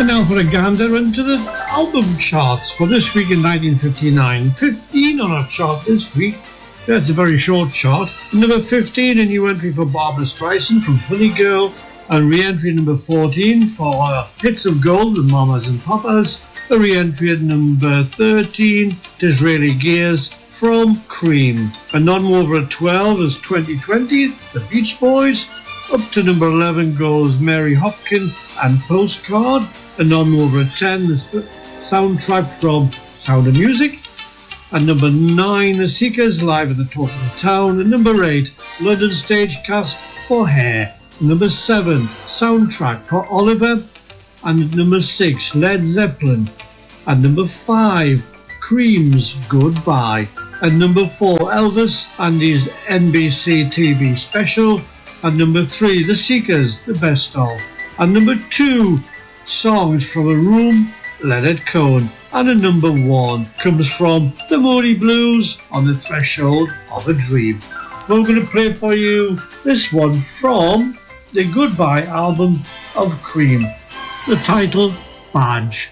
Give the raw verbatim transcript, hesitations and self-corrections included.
And now for a gander into the album charts for this week in nineteen fifty-nine. fifteen on our chart this week. That's a very short chart. Number fifteen, a new entry for Barbra Streisand from Funny Girl. And re-entry number fourteen for uh, Hits of Gold with Mamas and Papas. A re-entry at number thirteen, Disraeli Gears from Cream. And on over at twelve is twenty twenty, The Beach Boys. Up to number eleven goes Mary Hopkin and Postcard. And on over at ten, the soundtrack from Sound of Music. And number nine, The Seekers live at the Talk of the Town. And number eight, London Stage Cast for Hair. And number seven, soundtrack for Oliver. And number six, Led Zeppelin. And number five, Cream's Goodbye. And number four, Elvis and his N B C T V special. And number three, The Seekers, the best of. And number two, Songs from a Room, Leonard Cohen. And a number one comes from the Moody Blues, On the Threshold of a Dream. We're going to play for you this one from the Goodbye album of Cream. The title, Badge.